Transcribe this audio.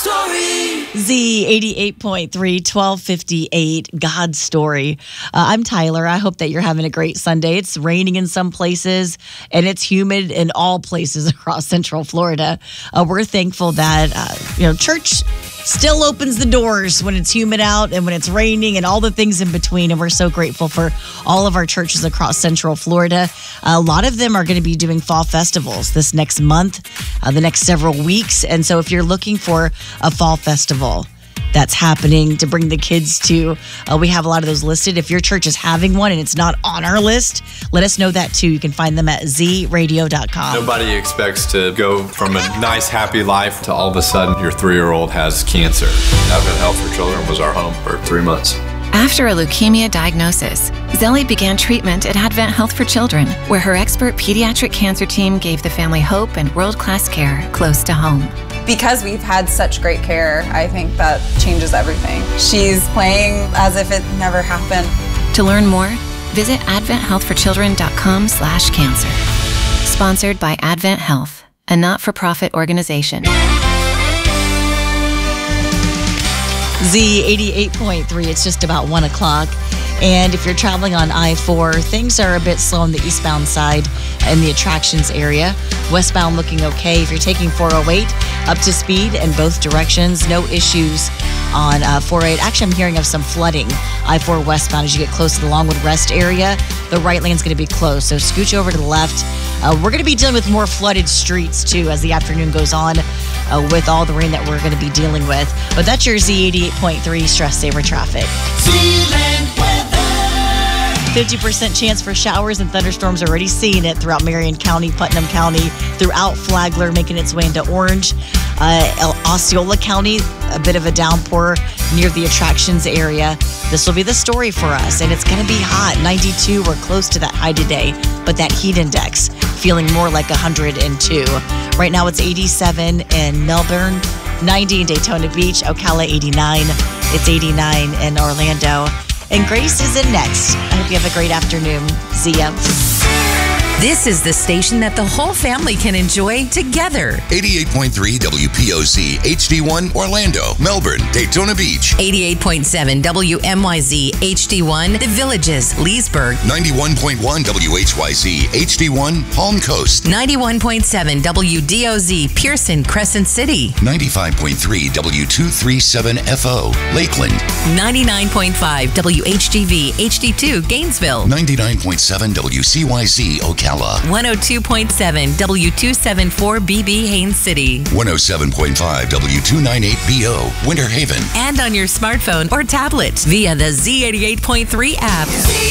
story. Z88.3, 1258, God's story. I'm Tyler. I hope that you're having a great Sunday. It's raining in some places, and it's humid in all places across Central Florida. We're thankful that, church still opens the doors when it's humid out and when it's raining and all the things in between. And we're so grateful for all of our churches across Central Florida. A lot of them are going to be doing fall festivals this next month, the next several weeks. And so if you're looking for a fall festival that's happening to bring the kids to, we have a lot of those listed. If your church is having one and it's not on our list, let us know that too. You can find them at zradio.com. Nobody expects to go from a nice, happy life to all of a sudden your 3-year-old has cancer. Advent Health for Children was our home for 3 months. After a leukemia diagnosis, Zelly began treatment at Advent Health for Children, where her expert pediatric cancer team gave the family hope and world-class care close to home. Because we've had such great care, I think that changes everything. She's playing as if it never happened. To learn more, visit adventhealthforchildren.com/cancer. Sponsored by Advent Health, a not-for-profit organization. Z88.3, it's just about 1 o'clock. And if you're traveling on I-4, things are a bit slow on the eastbound side in the attractions area. Westbound looking okay. If you're taking 408, up to speed in both directions. No issues on 408. Actually, I'm hearing of some flooding. I-4 westbound as you get close to the Longwood Rest area. The right lane's going to be closed, so scooch over to the left. We're going to be dealing with more flooded streets, too, as the afternoon goes on with all the rain that we're going to be dealing with. But that's your Z88.3 Stress Saver Traffic. Zealand weather. 50% chance for showers and thunderstorms, already seeing it throughout Marion County, Putnam County, throughout Flagler, making its way into Orange. Osceola County, a bit of a downpour near the attractions area. This will be the story for us, and it's going to be hot. 92, we're close to that high today, but that heat index feeling more like 102. Right now it's 87 in Melbourne, 90 in Daytona Beach, Ocala 89. It's 89 in Orlando. And Grace is in next. I hope you have a great afternoon. See ya. This is the station that the whole family can enjoy together. 88.3 WPOZ HD1 Orlando, Melbourne, Daytona Beach. 88.7 WMYZ HD1 The Villages, Leesburg. 91.1 WHYZ HD1 Palm Coast. 91.7 WDOZ Pearson, Crescent City. 95.3 W237FO Lakeland. 99.5 WHGV HD2 Gainesville. 99.7 WCYZ Ocala. 102.7 W274BB Haines City. 107.5 W298BO Winter Haven. And on your smartphone or tablet via the Z88.3 app.